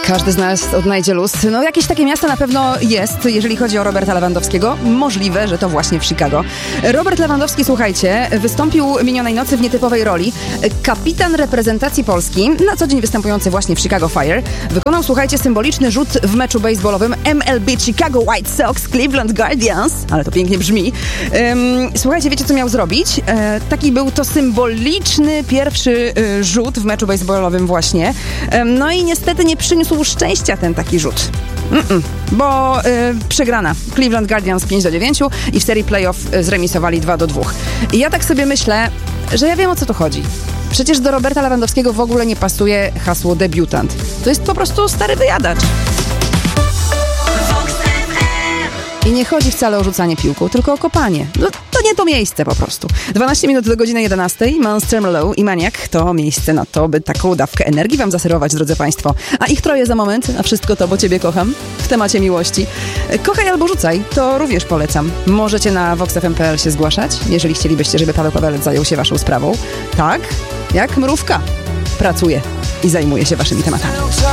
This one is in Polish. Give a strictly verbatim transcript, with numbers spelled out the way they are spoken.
Każdy z nas odnajdzie luz. No jakieś takie miasto na pewno jest, jeżeli chodzi o Roberta Lewandowskiego. Możliwe, że to właśnie w Chicago. Robert Lewandowski, słuchajcie, wystąpił minionej nocy w nietypowej roli. Kapitan reprezentacji Polski, na co dzień występujący właśnie w Chicago Fire, wykonał, słuchajcie, symboliczny rzut w meczu baseballowym M L B Chicago White Sox Cleveland Guardians. Ale to pięknie brzmi. Um, słuchajcie, wiecie co miał zrobić? E, taki był to symboliczny pierwszy e, rzut w meczu baseballowym właśnie. E, no i niestety nie przyniósł szczęścia ten taki rzut. Mm-mm, bo y, przegrana. Cleveland Guardians pięć do dziewięciu i w serii playoff y, zremisowali dwa do dwóch. I ja tak sobie myślę, że ja wiem, o co tu chodzi. Przecież do Roberta Lewandowskiego w ogóle nie pasuje hasło debiutant. To jest po prostu stary wyjadacz. I nie chodzi wcale o rzucanie piłką, tylko o kopanie. No to nie to miejsce po prostu. dwanaście minut do godziny jedenastej. Monster Mellow i Maniac to miejsce na to, by taką dawkę energii wam zaserwować, drodzy państwo. A ich troje za moment, a wszystko to, bo ciebie kocham, w temacie miłości. Kochaj albo rzucaj, to również polecam. Możecie na vox f m kropka p l się zgłaszać, jeżeli chcielibyście, żeby Paweł Pawelec zajął się waszą sprawą. Tak, jak mrówka pracuje i zajmuje się waszymi tematami.